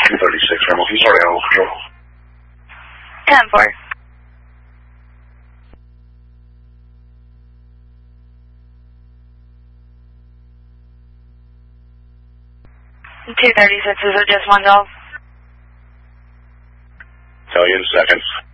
236, Hamilton. Sorry, Animal Control. 10-4. Two 36s are just one dog. Tell you in seconds.